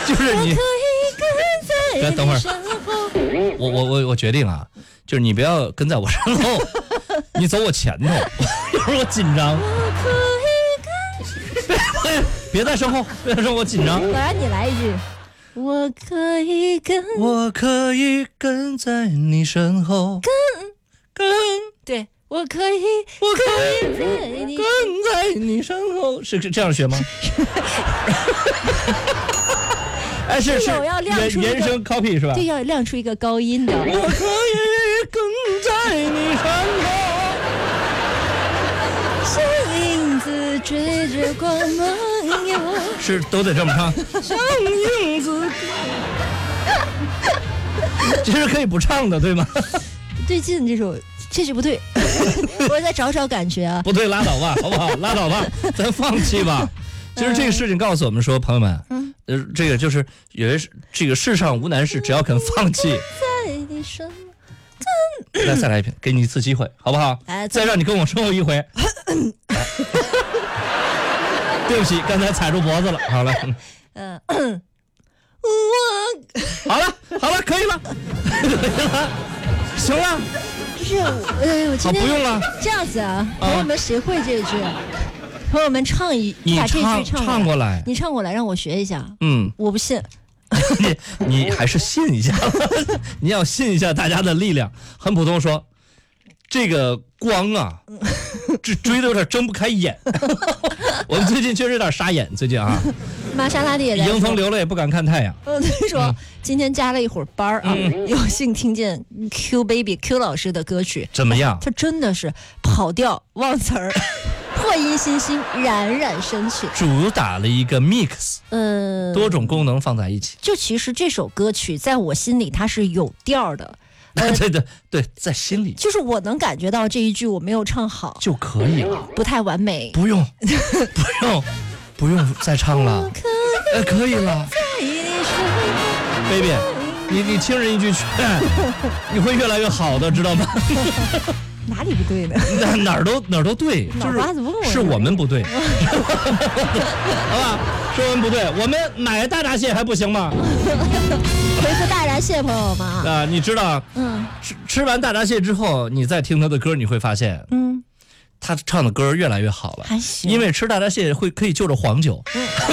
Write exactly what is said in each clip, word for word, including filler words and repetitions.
就是你。 来， 等会儿，我我我我决定啊，就是你不要跟在我身后，你走我前头，一会儿我紧张。别别在身后，别在身后，我紧张。 我让你来一句。我可以跟， 我可以跟在你身后， 跟跟， 对，我可以， 我可以跟你跟在你身后，是是这样学吗？哎，是是原原声 copy 是吧？ 对，要亮出一个高音的。 我可以跟在你身后， 像影子追着光梦游。 是都得这么唱。像影子，这是可以不唱的，对吗？ 最近这首这句不对，我再找找感觉啊。 不对，拉倒吧，好不好？拉倒吧，咱放弃吧。其实这个事情告诉我们说，朋友们，嗯，呃，这个就是有些这个世上无难事，只要肯放弃。 在你身来，再来一遍，给你一次机会，好不好？ 哎， 再让你跟我身后一回。对不起，刚才踩住脖子了。好了， 嗯、呃，我好了，好了，可以了，可以了，行了。 是，呃，我今天、 啊、不用了。 这样子啊，朋友们谁会这句？朋友们唱一， 你把这句唱唱过来， 你唱过来让我学一下。 嗯， 我不信。 你你还是信一下，你要信一下大家的力量。很普通说，这个光啊，这追的有点睁不开眼。我们最近确实有点傻眼，最近啊。 玛莎拉蒂也在说， 迎风流泪不敢看太阳。 嗯，他说、嗯、今天加了一会儿班啊、嗯，有幸听见 Q Baby Q 老师的歌曲， 怎么样？ 他真的是跑调、忘词儿。破音心心，冉冉升起， 主打了一个 mix， 呃， 多种功能放在一起。 就其实这首歌曲在我心里它是有调的， 呃、对对对，在心里， 就是我能感觉到这一句我没有唱好就可以了， 不太完美， 不用，不用，不用再唱了，呃，可以了 ，baby， 你你听人一句劝，你会越来越好的，知道吗？ 哪里不对呢？ 哪哪儿都哪儿都对，就是是我们不对，好吧？是我们不对，我们买大闸蟹还不行吗？ 回复大闸蟹，朋友们啊、 呃，你知道，嗯，吃吃完大闸蟹之后，你再听他的歌，你会发现，嗯，他唱的歌越来越好了， 还行， 因为吃大闸蟹会可以就着黄酒。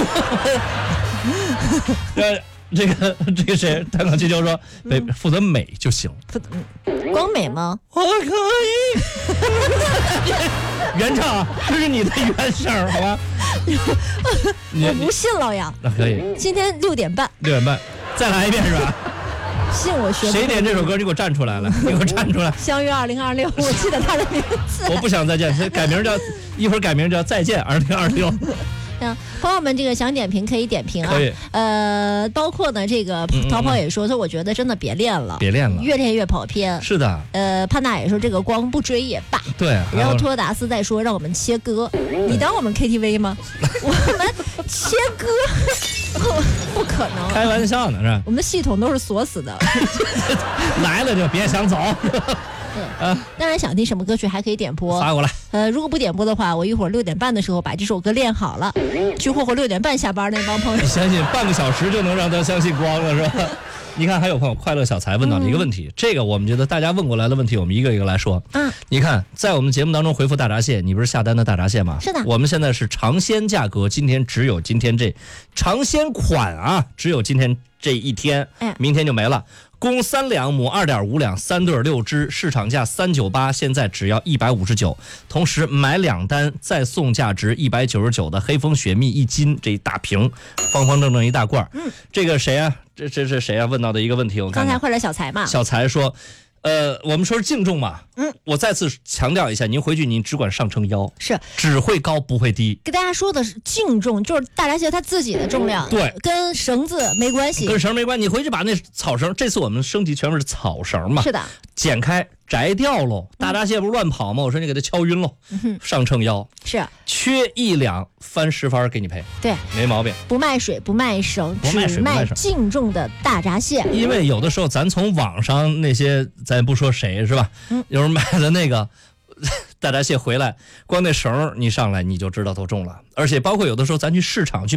呃。这个这个谁？弹钢琴就说，嗯、负责美就行。 光美吗？ 我可以。原唱，这是你的原声，好吧？ 我不信老杨。 那可以。 今天六点半。 六点半，再来一遍是吧？ 信我学。 谁点这首歌？你给我站出来了！你给我站出来。 相约二零二六，我记得他的名字。 我不想再见，改名叫一会儿改名叫再见二零二六。 嗯，朋友们，这个想点评可以点评啊。呃，包括呢，这个淘宝也说，说我觉得真的别练了， 别练了， 越练越跑偏。 是的。 呃，潘娜也说这个光不追也罢。 对。 然后托达斯在说让我们切歌，你当我们 K T V 吗？我们切歌，不可能。 开玩笑呢是吧？ 我们的系统都是锁死的。 来了就别想走。 呃，当然想听什么歌曲还可以点播， 发过来。 呃，如果不点播的话，我一会儿六点半的时候把这首歌练好了，去霍霍六点半下班那帮朋友。 你相信半个小时就能让他相信光了是吧？你看还有朋友快乐小财问到了一个问题、嗯，这个我们觉得大家问过来的问题，我们一个一个来说。嗯，你看在我们节目当中回复大闸蟹，你不是下单的大闸蟹吗？ 是的。 我们现在是尝鲜价格，今天只有今天这尝鲜款啊，只有今天这一天，哎，明天就没了。公三两，母二点五两，三对六只，市场价三九八，现在只要一百五十九。同时买两单再送价值一百九十九的黑蜂雪蜜一斤，这一大瓶，方方正正一大罐。嗯，这个谁啊？这这是谁啊？问到的一个问题，我看看。 刚才快乐小财嘛。 小财说。呃，我们说是敬重嘛，嗯，我再次强调一下，您回去您只管上称腰， 是只会高不会低。 给大家说的是敬重，就是大闸蟹它自己的重量， 对， 跟绳子没关系， 跟绳没关系。你回去把那草绳，这次我们升级全部是草绳嘛， 是的， 剪开摘掉喽。大闸蟹不是乱跑吗？我说你给它敲晕喽，嗯、上称腰是缺一两翻十番给你赔， 对， 没毛病。 不卖水不卖绳，只卖敬重的大闸蟹。 因为有的时候咱从网上那些咱也不说谁是吧，嗯，有人买的那个大闸蟹回来，光那绳你上来你就知道多重了。而且包括有的时候咱去市场去